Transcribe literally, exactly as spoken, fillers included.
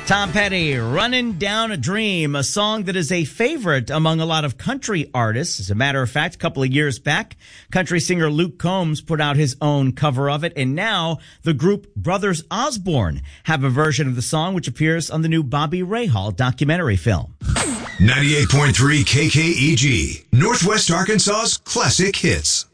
Tom Petty, Running Down a Dream, a song that is a favorite among a lot of country artists. As a matter of fact, a couple of years back, country singer Luke Combs put out his own cover of it, and now the group Brothers Osborne have a version of the song which appears on the new Bobby Rahal documentary film. ninety-eight point three K K E G, Northwest Arkansas's classic hits.